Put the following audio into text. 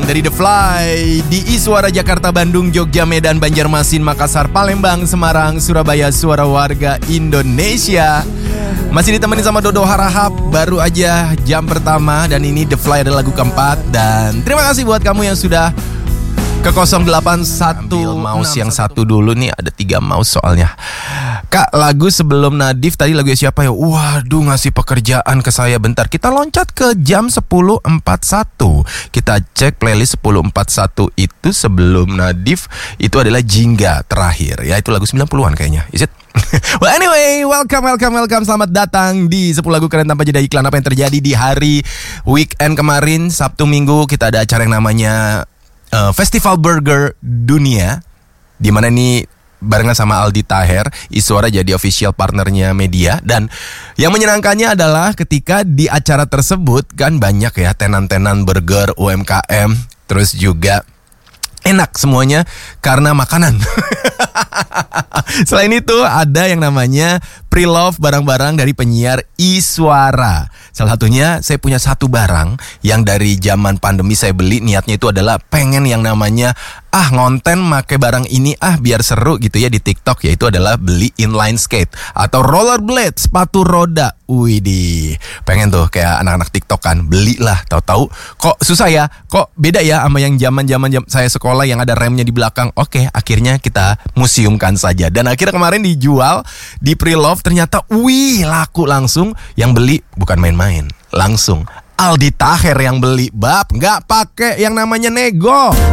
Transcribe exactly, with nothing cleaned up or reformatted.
dari The Fly di Iswara Jakarta, Bandung, Jogja, Medan, Banjarmasin, Makassar, Palembang, Semarang, Surabaya, suara warga Indonesia. Masih ditemani sama Dodo Harahap, baru aja jam pertama dan ini The Fly adalah lagu keempat. Dan terima kasih buat kamu yang sudah ke nol delapan satu. Ambil mouse yang satu dulu nih, ada tiga mouse soalnya. Kak, lagu sebelum Nadif tadi lagu siapa ya? Waduh, ngasih pekerjaan ke saya. Bentar, kita loncat ke jam sepuluh empat puluh satu. Kita cek playlist sepuluh empat puluh satu itu sebelum Nadif. Itu adalah Jingga terakhir. Ya, itu lagu sembilan puluhan kayaknya. Is it? Well anyway, welcome, welcome, welcome. Selamat datang di sepuluh lagu keren tanpa jeda iklan. Apa yang terjadi di hari weekend kemarin, Sabtu Minggu, kita ada acara yang namanya uh, Festival Burger Dunia, di mana nih barengan sama Aldi Taher, Iswara jadi official partnernya media. Dan yang menyenangkannya adalah ketika di acara tersebut kan banyak ya tenan-tenan burger U M K M, terus juga enak semuanya karena makanan. Selain itu ada yang namanya pre-love barang-barang dari penyiar Iswara. Salah satunya saya punya satu barang yang dari zaman pandemi saya beli. Niatnya itu adalah pengen yang namanya ah ngonten make barang ini ah biar seru gitu ya di TikTok. Yaitu adalah beli inline skate atau rollerblade, sepatu roda. Widih, pengen tuh kayak anak-anak TikTok kan. Belilah, tahu-tahu kok susah ya, kok beda ya sama yang zaman-zaman saya sekolah yang ada remnya di belakang. Oke, akhirnya kita museumkan saja. Dan akhirnya kemarin dijual di pre-love, ternyata wih laku langsung. Yang beli bukan main-main, langsung Aldi Taher yang beli, bab, nggak pakai yang namanya nego.